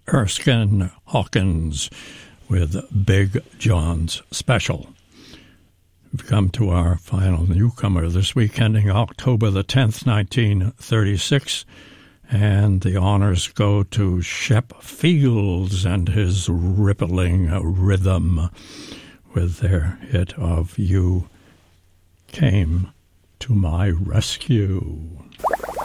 Erskine Hawkins with Big John's Special. We've come to our final newcomer this week, ending October the 10th, 1936, and the honors go to Shep Fields and his rippling rhythm with their hit of You Came to My Rescue.